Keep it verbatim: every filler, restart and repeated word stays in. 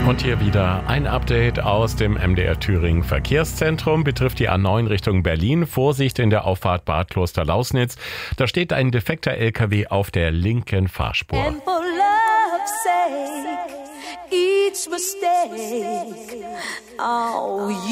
Und hier wieder ein Update aus dem M D R Thüringen Verkehrszentrum. Betrifft die A neun Richtung Berlin. Vorsicht in der Auffahrt Bad Kloster-Lausnitz. Da steht ein defekter L K W auf der linken Fahrspur. And for love's sake, each mistake, oh,